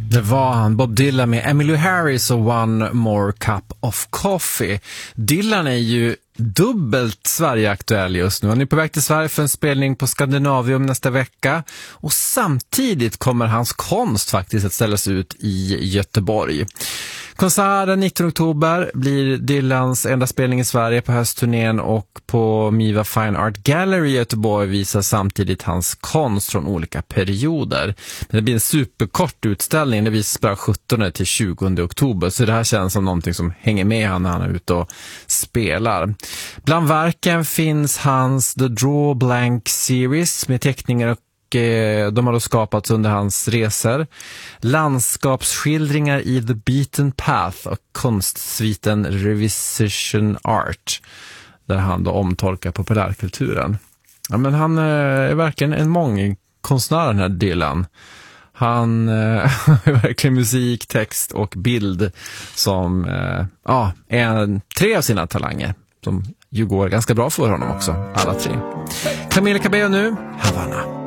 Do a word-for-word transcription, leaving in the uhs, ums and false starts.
Det var han, Bob Dylan med Emmylou Harris och One More Cup of Coffee. Dylan är ju dubbelt Sverige-aktuell just nu. Han är på väg till Sverige för en spelning på Skandinavium nästa vecka. Och samtidigt kommer hans konst faktiskt att ställas ut i Göteborg. Konserten nittonde oktober blir Dylans enda spelning i Sverige på höstturnén, och på Miva Fine Art Gallery i Göteborg visar samtidigt hans konst från olika perioder. Men det blir en superkort utställning, det visas bara sjuttonde till tjugonde oktober, så det här känns som någonting som hänger med han när han är ute och spelar. Bland verken finns hans The Draw Blank Series med teckningar och de har då skapats under hans resor. Landskapsskildringar i The Beaten Path och konstsviten Revision Art, där han då omtolkar populärkulturen. Ja, men han är verkligen en mångkonstnär, den här Dylan. Han är verkligen musik, text och bild som ja, är tre av sina talanger, som ju går ganska bra för honom också, alla tre. Camila Cabello nu, Havana.